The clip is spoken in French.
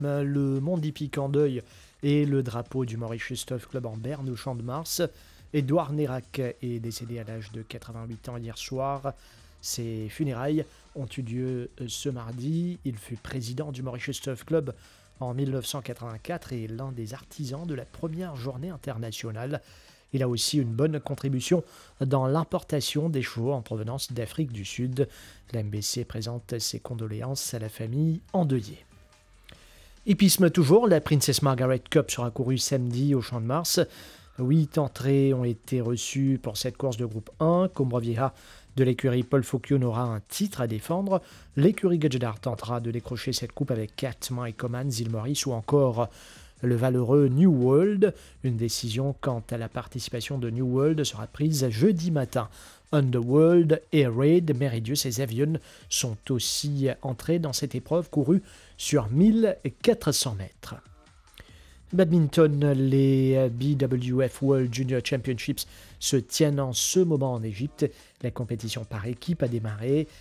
le Mont d'Hippique en deuil et le drapeau du Mauritius Turf Club en berne au Champ de Mars. Édouard Nérac est décédé à l'âge de 88 ans hier soir. Ses funérailles ont eu lieu ce mardi. Il fut président du Mauritius Turf Club en 1984 et l'un des artisans de la première journée internationale. Il a aussi une bonne contribution dans l'importation des chevaux en provenance d'Afrique du Sud. La MBC présente ses condoléances à la famille endeuillée. Hippisme toujours, la Princess Margaret Cup sera courue samedi au Champ de Mars. 8 entrées ont été reçues pour cette course de groupe 1. Combra de l'écurie Paul Focchione aura un titre à défendre. L'écurie Gadjedar tentera de décrocher cette coupe avec Cat, Mike Oman, Zil Morris ou encore le valeureux New World. Une décision quant à la participation de New World sera prise jeudi matin. Underworld, Air Raid, Meridius et Zavion sont aussi entrés dans cette épreuve courue sur 1400 mètres. Badminton, les BWF World Junior Championships se tiennent en ce moment en Égypte. La compétition par équipe a démarré.